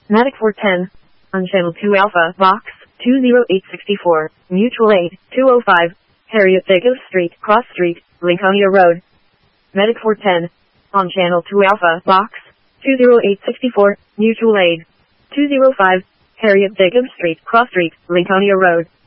Medic 410. On channel 2 Alpha, box 20864, mutual aid 205, Harriet Jacobs Street, Cross Street, Lincolnia Road. Medic 410. On channel 2 Alpha, box 20864, mutual aid 205, Harriet Jacobs Street, Cross Street, Lincolnia Road.